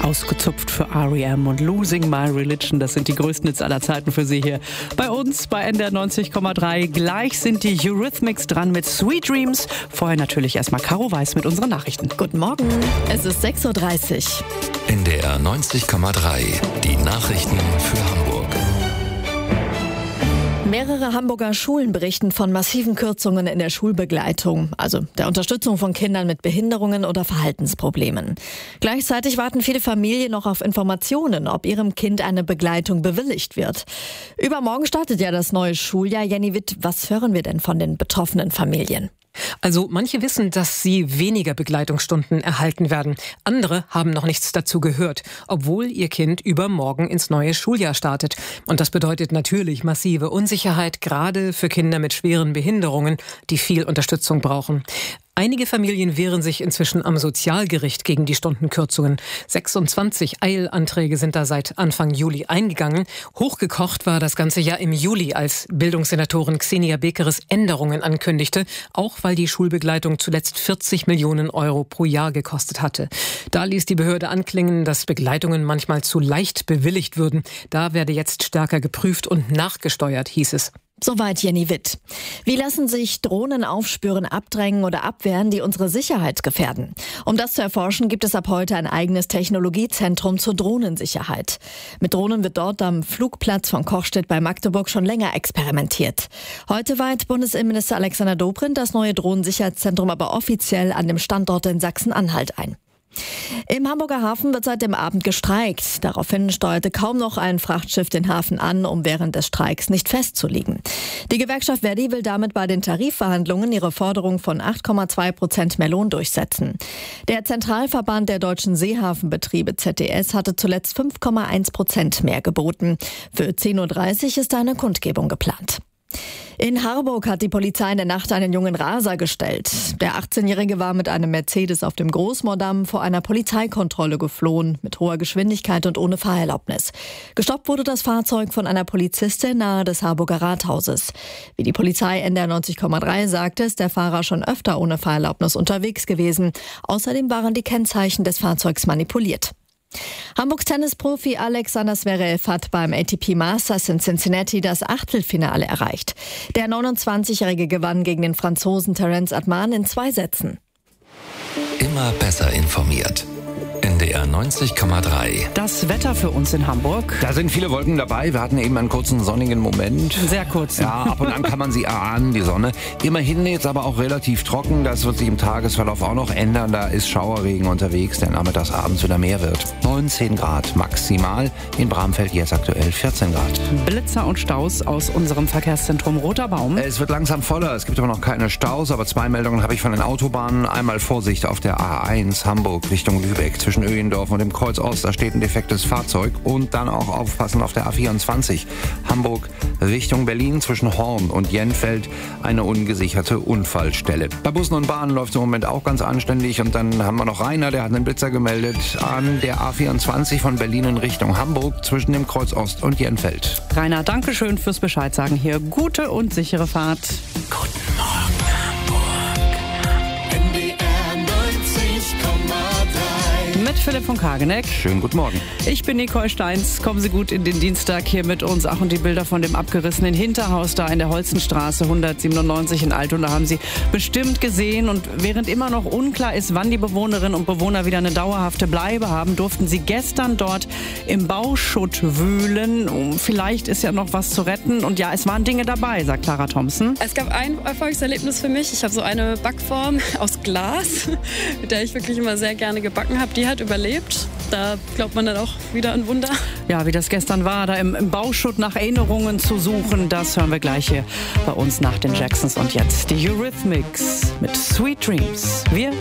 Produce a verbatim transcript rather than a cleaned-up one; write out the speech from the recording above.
Ausgezupft für R E M und Losing My Religion. Das sind die größten Hits aller Zeiten für Sie hier bei uns bei N D R neunzig Komma drei. Gleich sind die Eurythmics dran mit Sweet Dreams. Vorher natürlich erstmal Caro Weiß mit unseren Nachrichten. Guten Morgen, es ist sechs Uhr dreißig. N D R neunzig Komma drei, die Nachrichten für Hamburg. Mehrere Hamburger Schulen berichten von massiven Kürzungen in der Schulbegleitung, also der Unterstützung von Kindern mit Behinderungen oder Verhaltensproblemen. Gleichzeitig warten viele Familien noch auf Informationen, ob ihrem Kind eine Begleitung bewilligt wird. Übermorgen startet ja das neue Schuljahr. Jenny Witt, was hören wir denn von den betroffenen Familien? Also manche wissen, dass sie weniger Begleitungsstunden erhalten werden. Andere haben noch nichts dazu gehört, obwohl ihr Kind übermorgen ins neue Schuljahr startet. Und das bedeutet natürlich massive Unsicherheit, gerade für Kinder mit schweren Behinderungen, die viel Unterstützung brauchen. Einige Familien wehren sich inzwischen am Sozialgericht gegen die Stundenkürzungen. sechsundzwanzig Eilanträge sind da seit Anfang Juli eingegangen. Hochgekocht war das ganze Jahr im Juli, als Bildungssenatorin Xenia Bekeres Änderungen ankündigte, auch weil die Schulbegleitung zuletzt vierzig Millionen Euro pro Jahr gekostet hatte. Da ließ die Behörde anklingen, dass Begleitungen manchmal zu leicht bewilligt würden. Da werde jetzt stärker geprüft und nachgesteuert, hieß es. Soweit Jenny Witt. Wie lassen sich Drohnen aufspüren, abdrängen oder abwehren, die unsere Sicherheit gefährden? Um das zu erforschen, gibt es ab heute ein eigenes Technologiezentrum zur Drohnensicherheit. Mit Drohnen wird dort am Flugplatz von Kochstedt bei Magdeburg schon länger experimentiert. Heute weiht Bundesinnenminister Alexander Dobrindt das neue Drohnensicherheitszentrum aber offiziell an dem Standort in Sachsen-Anhalt ein. Im Hamburger Hafen wird seit dem Abend gestreikt. Daraufhin steuerte kaum noch ein Frachtschiff den Hafen an, um während des Streiks nicht festzulegen. Die Gewerkschaft Verdi will damit bei den Tarifverhandlungen ihre Forderung von acht Komma zwei Prozent mehr Lohn durchsetzen. Der Zentralverband der deutschen Seehafenbetriebe Z D S hatte zuletzt fünf Komma eins Prozent mehr geboten. Für zehn Uhr dreißig ist eine Kundgebung geplant. In Harburg hat die Polizei in der Nacht einen jungen Raser gestellt. Der achtzehnjährige war mit einem Mercedes auf dem Großmoordamm vor einer Polizeikontrolle geflohen, mit hoher Geschwindigkeit und ohne Fahrerlaubnis. Gestoppt wurde das Fahrzeug von einer Polizistin nahe des Harburger Rathauses. Wie die Polizei N D R neunzig Komma drei sagte, ist der Fahrer schon öfter ohne Fahrerlaubnis unterwegs gewesen. Außerdem waren die Kennzeichen des Fahrzeugs manipuliert. Hamburgs Tennisprofi Alexander Zverev hat beim A T P Masters in Cincinnati das Achtelfinale erreicht. Der neunundzwanzigjährige gewann gegen den Franzosen Terence Atman in zwei Sätzen. Immer besser informiert. N D R neunzig Komma drei. Das Wetter für uns in Hamburg. Da sind viele Wolken dabei. Wir hatten eben einen kurzen sonnigen Moment. Sehr kurz. Ja, ab und an kann man sie erahnen, die Sonne. Immerhin jetzt aber auch relativ trocken. Das wird sich im Tagesverlauf auch noch ändern. Da ist Schauerregen unterwegs, der nachmittags abends wieder mehr wird. neunzehn Grad maximal. In Bramfeld jetzt aktuell vierzehn Grad. Blitzer und Staus aus unserem Verkehrszentrum Roter Baum. Es wird langsam voller. Es gibt aber noch keine Staus. Aber zwei Meldungen habe ich von den Autobahnen. Einmal Vorsicht auf der A eins Hamburg Richtung Lübeck. Zwischen Öhendorf und dem Kreuz Ost, da steht ein defektes Fahrzeug. Und dann auch aufpassen auf der A vierundzwanzig Hamburg Richtung Berlin zwischen Horn und Jenfeld eine ungesicherte Unfallstelle. Bei Bussen und Bahnen läuft es im Moment auch ganz anständig. Und dann haben wir noch Rainer, der hat einen Blitzer gemeldet an der A vierundzwanzig von Berlin in Richtung Hamburg zwischen dem Kreuz Ost und Jenfeld. Rainer, danke schön fürs Bescheid sagen hier. Gute und sichere Fahrt. Guten Morgen, Hamburg. N D R neunzig Komma drei. Mit Philipp von Kageneck. Schönen guten Morgen. Ich bin Nicole Steins. Kommen Sie gut in den Dienstag hier mit uns. Ach, und die Bilder von dem abgerissenen Hinterhaus da in der Holzenstraße hundertsiebenundneunzig in Altona haben Sie bestimmt gesehen. Und während immer noch unklar ist, wann die Bewohnerinnen und Bewohner wieder eine dauerhafte Bleibe haben, durften sie gestern dort im Bauschutt wühlen. Vielleicht ist ja noch was zu retten. Und ja, es waren Dinge dabei, sagt Clara Thompson. Es gab ein Erfolgserlebnis für mich. Ich habe so eine Backform aus Glas, mit der ich wirklich immer sehr gerne gebacken habe. Die hat überlebt. Da glaubt man dann auch wieder an Wunder. Ja, wie das gestern war, da im, im Bauschutt nach Erinnerungen zu suchen, das hören wir gleich hier bei uns nach den Jacksons. Und jetzt die Eurythmics mit Sweet Dreams. Wir